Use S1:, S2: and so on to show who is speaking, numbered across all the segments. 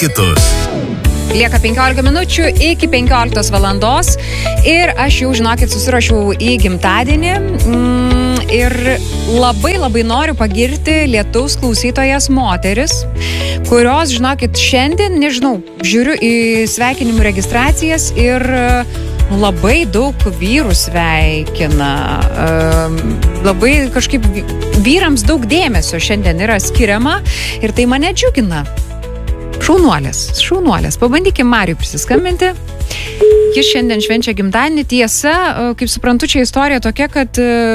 S1: kitus.
S2: Lieka 15 minučių iki 15 valandos ir aš jau, žinokit, susirašiau į gimtadienį ir labai noriu pagirti lietaus klausytojas moteris, kurios, žinokit, šiandien, nežinau, žiūriu į sveikinimų registracijas ir labai daug vyrų sveikina. Labai kažkaip vyrams daug dėmesio šiandien yra skiriama ir tai mane džiugina. Šaunuolės. Pabandykim Mariui prisiskambinti. Jis šiandien švenčia gimtadienį. Tiesa, kaip suprantu, čia istorija tokia, kad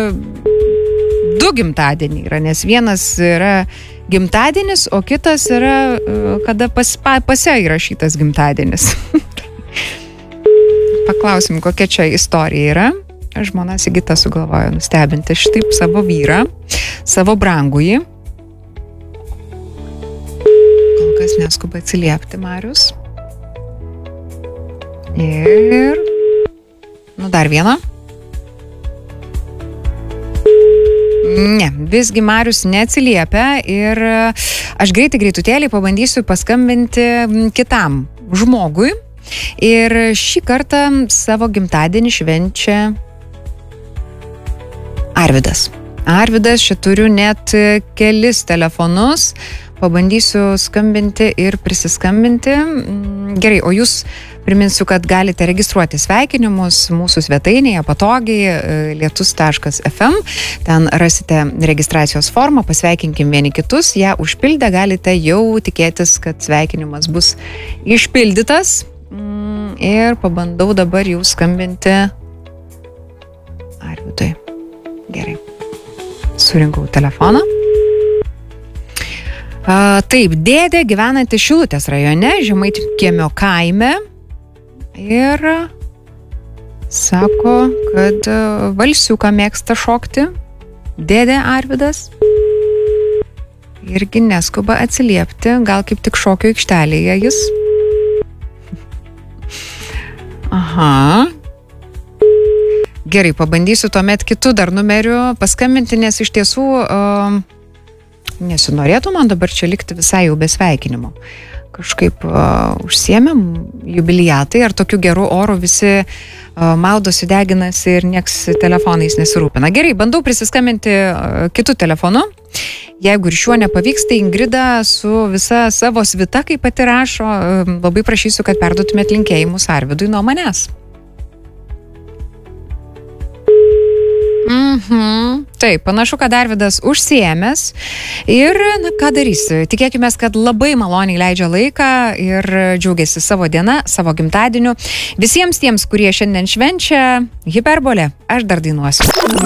S2: du gimtadieniai yra, nes vienas yra gimtadienis, o kitas yra, kada pase įrašytas gimtadienis. Paklausim, kokia čia istorija yra. Žmona Sigita sugalvojo nustebinti štaip savo vyrą, savo brangųjį. Kas neskuba atsiliepti, Marius. Ir... dar vieną. Ne, visgi Marius neatsiliepia ir aš greitutėlį pabandysiu paskambinti kitam žmogui. Ir šį kartą savo gimtadienį švenčia Arvydas. Arvydas, čia turiu net kelis telefonus. Pabandysiu skambinti ir prisiskambinti. Gerai, o jūs priminsiu, kad galite registruoti sveikinimus mūsų svetainėje patogiai lietus.fm. Ten rasite registracijos formą, pasveikinkim vieni kitus. Ją užpildę galite jau tikėtis, kad sveikinimas bus išpildytas. Ir pabandau dabar jau skambinti Arvydui. Gerai. Surinkau telefoną. Taip, dėdė gyvenanti Šilutės rajone, Žemaitkiemio kaime ir sako, kad valsiuką mėgsta šokti. Dėdė Arvydas irgi neskuba atsiliepti, gal kaip tik šokio aikštelėje jis. Aha. Gerai, pabandysiu tuomet kitų dar numerių paskambinti, nes iš tiesų... nesinorėtų man dabar čia likti visai jau be sveikinimo. Kažkaip užsiėmėm jubiliatai, ar tokiu geru oru visi maudosi, deginasi ir nieks telefonais nesirūpina. Gerai, bandau prisiskambinti kitų telefonu. Jeigu ir šiuo nepavyks, tai Ingrida su visa savo svita, kaip pati rašo, labai prašysiu, kad perduotumėt linkėjimus Arvydui nuo manęs. Taip, panašu, kad Arvydas užsiėmęs ir, ką darysi? Tikėkime, kad labai maloniai leidžia laiką ir džiaugiasi savo diena, savo gimtadieniu. Visiems tiems, kurie šiandien švenčia, hiperbolė, aš dar dainuosiu.